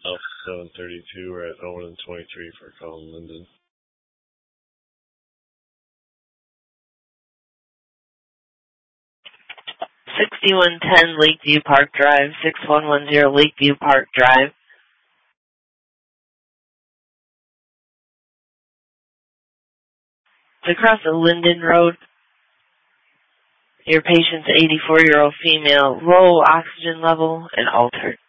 Alpha 732, we're at 0123 for Colin Linden. 6110 Lakeview Park Drive, 6110 Lakeview Park Drive. To cross a Linden Road, your patient's 84-year-old female, low oxygen level and altered.